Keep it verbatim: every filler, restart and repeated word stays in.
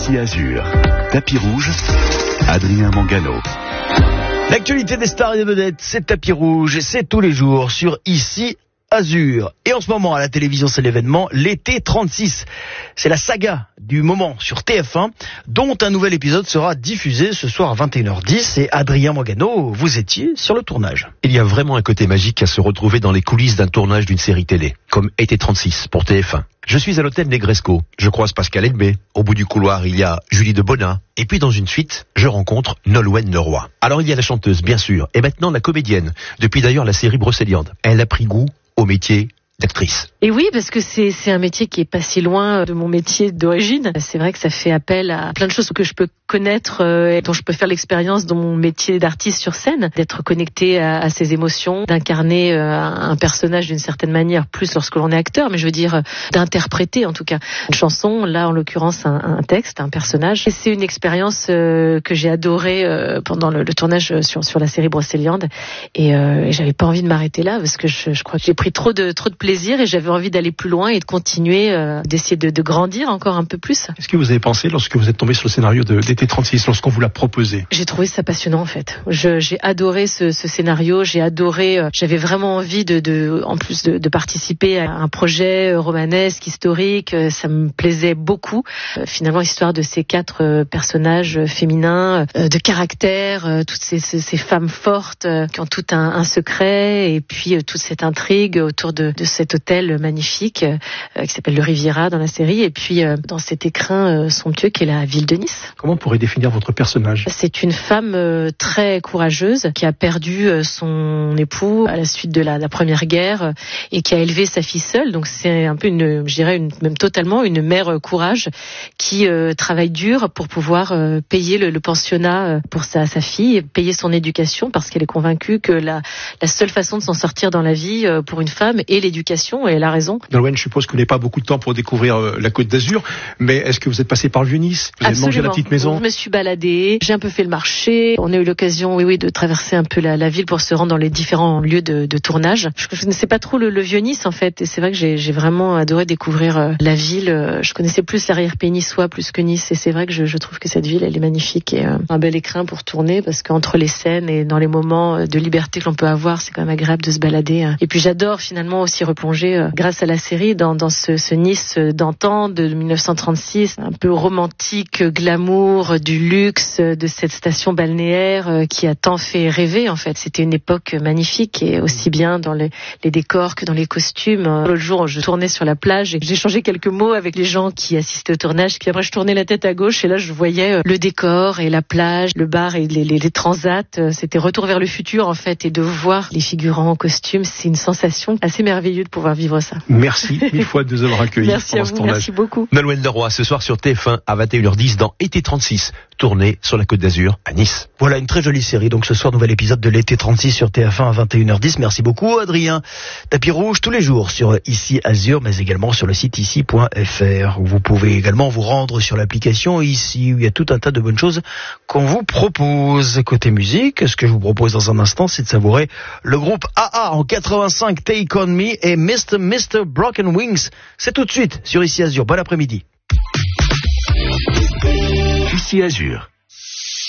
Ici Azur, tapis rouge, Adrien Mangano. L'actualité des stars et des vedettes, c'est tapis rouge et c'est tous les jours sur Ici Azur. Et en ce moment, à la télévision, c'est l'événement l'été trente-six. C'est la saga du moment sur T F un, dont un nouvel épisode sera diffusé ce soir à vingt et une heures dix. Et Adrien Mangano, vous étiez sur le tournage. Il y a vraiment un côté magique à se retrouver dans les coulisses d'un tournage d'une série télé, comme Été trente-six pour T F un. Je suis à l'hôtel Negresco, je croise Pascal Elbé. Au bout du couloir, il y a Julie de Bonin. Et puis dans une suite, je rencontre Nolwenn Leroy. Alors il y a la chanteuse, bien sûr, et maintenant la comédienne. Depuis d'ailleurs la série Brocéliande. Elle a pris goût au métier d'actrice. Et oui, parce que c'est c'est un métier qui est pas si loin de mon métier d'origine. C'est vrai que ça fait appel à plein de choses que je peux connaître euh, et dont je peux faire l'expérience dans mon métier d'artiste sur scène, d'être connecté à, à ses émotions, d'incarner euh, un personnage d'une certaine manière, plus lorsque l'on est acteur, mais je veux dire euh, d'interpréter en tout cas une chanson, là en l'occurrence un, un texte, un personnage. Et c'est une expérience euh, que j'ai adorée euh, pendant le, le tournage sur sur la série Brocéliande et, euh, et j'avais pas envie de m'arrêter là parce que je, je crois que j'ai pris trop de trop de plaisir et j'avais envie d'aller plus loin et de continuer, euh, d'essayer de, de grandir encore un peu plus. Qu'est-ce que vous avez pensé lorsque vous êtes tombé sur le scénario de d'été trente-six, lorsqu'on vous l'a proposé? J'ai trouvé ça passionnant en fait. Je, j'ai adoré ce, ce scénario, j'ai adoré, euh, j'avais vraiment envie de, de en plus de, de participer à un projet euh, romanesque, historique, euh, ça me plaisait beaucoup. Euh, finalement, l'histoire de ces quatre euh, personnages euh, féminins, euh, de caractère, euh, toutes ces, ces, ces femmes fortes euh, qui ont tout un, un secret et puis euh, toute cette intrigue autour de, de cet hôtel magnifique euh, qui s'appelle le Riviera dans la série et puis euh, dans cet écrin euh, somptueux qu'est la ville de Nice. Comment on pourrait définir votre personnage? C'est une femme euh, très courageuse qui a perdu euh, son époux à la suite de la, la première guerre euh, et qui a élevé sa fille seule. Donc c'est un peu une, je dirais une, même totalement une mère euh, courage qui euh, travaille dur pour pouvoir euh, payer le, le pensionnat euh, pour sa, sa fille, et payer son éducation parce qu'elle est convaincue que la, la seule façon de s'en sortir dans la vie euh, pour une femme est l'éducation et elle a raison. Nolwenn, je suppose que vous n'avez pas beaucoup de temps pour découvrir euh, la Côte d'Azur, mais est-ce que vous êtes passé par le Vieux-Nice? Vous avez mangé à la petite maison? Je me suis baladée, j'ai un peu fait le marché. On a eu l'occasion, oui, oui, de traverser un peu la, la ville pour se rendre dans les différents lieux de, de tournage. Je, je ne sais pas trop le, le Vieux-Nice en fait, et c'est vrai que j'ai, j'ai vraiment adoré découvrir euh, la ville. Je connaissais plus l'arrière-pays niçois plus que Nice, et c'est vrai que je, je trouve que cette ville, elle est magnifique et euh, un bel écrin pour tourner parce qu'entre les scènes et dans les moments de liberté que l'on peut avoir, c'est quand même agréable de se balader. Hein. Et puis j'adore finalement aussi replonger euh, grâce à la série dans, dans ce, ce Nice d'antan de dix-neuf cent trente-six, un peu romantique, glamour, du luxe, de cette station balnéaire qui a tant fait rêver en fait. C'était une époque magnifique et aussi bien dans les, les décors que dans les costumes. L'autre jour, je tournais sur la plage et j'ai échangé quelques mots avec les gens qui assistaient au tournage. Puis après, je tournais la tête à gauche et là, je voyais le décor et la plage, le bar et les, les, les transats. C'était retour vers le futur en fait, et de voir les figurants en costume, c'est une sensation assez merveilleuse de pouvoir vivre ça. Merci mille fois de nous avoir accueillis. Merci à vous, merci beaucoup. Nolwenn Leroy, ce soir sur T F un à vingt et une heures dix dans Été trente-six, tourné sur la Côte d'Azur à Nice. Voilà une très jolie série. Donc ce soir, nouvel épisode de l'été trente-six sur T F un à vingt et une heures dix. Merci beaucoup Adrien. Tapis rouge tous les jours sur Ici Azur, mais également sur le site ici point f r. Vous pouvez également vous rendre sur l'application Ici, où il y a tout un tas de bonnes choses qu'on vous propose. Côté musique, ce que je vous propose dans un instant, c'est de savourer le groupe A A en quatre-vingt-cinq, Take On Me et mister mister Broken Wings. C'est tout de suite sur Ici Azur. Bon après-midi. Ici Azur.